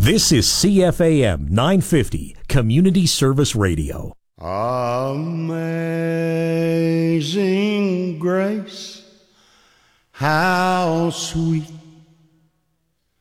This is CFAM 950 Community Service Radio. Amazing grace, how sweet